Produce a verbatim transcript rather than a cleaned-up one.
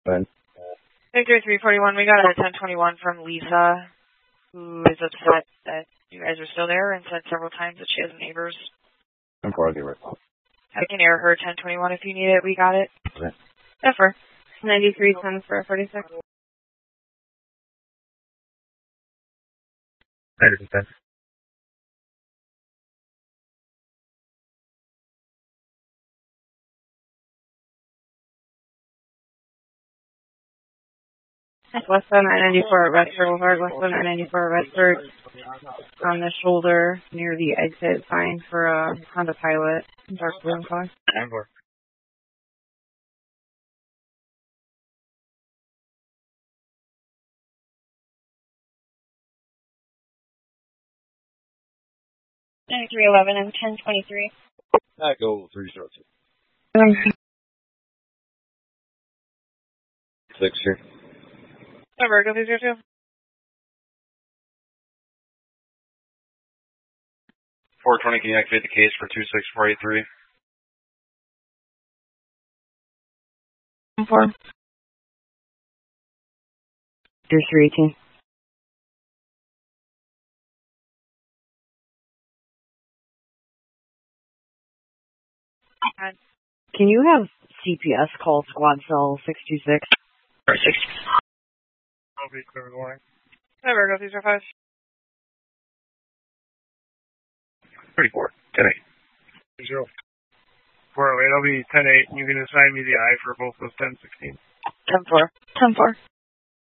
When? Victor three forty-one, we got a ten twenty-one from Lisa, who is upset that you guys are still there and said several times that she has neighbors. ten four, I'll give her a call. I can air her ten twenty-one if you need it. We got it. Okay. Effort. ninety-three ten for forty-six. ninety-three ten. Westbound nine ninety-four at Redford Boulevard, westbound nine ninety-four at Redford, on the shoulder near the exit sign for a Honda Pilot, dark blue in color. ten four. ninety-three eleven and ten twenty-three. I go three zero two. Six here. Over, go three zero two. four twenty, can you activate the case for two six four eight three? Four. There's three eighteen. Can you have C P S call squad cell six two six? Or six. I'll be clear in the morning. Over, go three zero five. thirty-four. ten eight. Zero. four oh eight, I'll be ten eight. You can assign me the I for both those ten sixteen. ten four. ten four.